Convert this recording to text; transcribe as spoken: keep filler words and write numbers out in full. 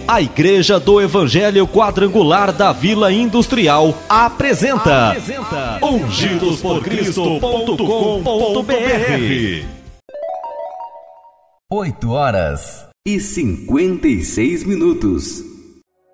A Igreja do Evangelho Quadrangular da Vila Industrial apresenta, apresenta ungidos por cristo ponto com ponto b r. oito horas e cinquenta e seis minutos.